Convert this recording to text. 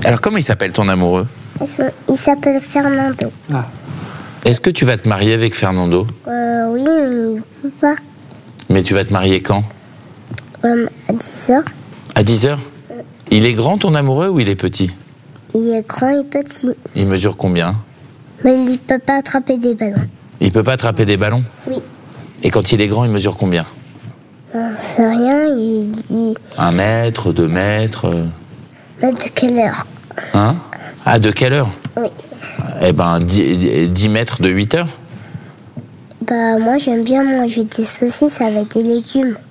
Alors, comment il s'appelle ton amoureux? Il s'appelle Fernando. Ah. Est-ce que tu vas te marier avec Fernando? Oui, mais il ne peut pas. Mais tu vas te marier quand? À 10h. À 10h? Il est grand ton amoureux ou il est petit? Il est grand et petit. Il mesure combien? Mais il ne peut pas attraper des ballons. Il peut pas attraper des ballons? Oui. Et quand il est grand, il mesure combien? C'est rien, il... 1 mètre, 2 mètres? Mais de quelle heure? Hein? Ah, de quelle heure? Oui. Eh ben, 10 mètres de 8 heures? Moi j'aime bien manger des saucisses avec des légumes.